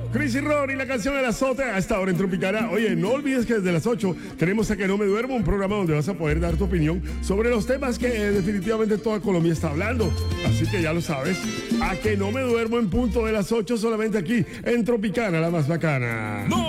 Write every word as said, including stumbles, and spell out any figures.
Chris y Ron y la canción El Azote a esta hora en Tropicana. Oye, no olvides que desde las ocho tenemos A Que No Me Duermo, un programa donde vas a poder dar tu opinión sobre los temas que eh, definitivamente toda Colombia está hablando. Así que ya lo sabes, A Que No Me Duermo en punto de las ocho solamente aquí en Tropicana, la más bacana. No.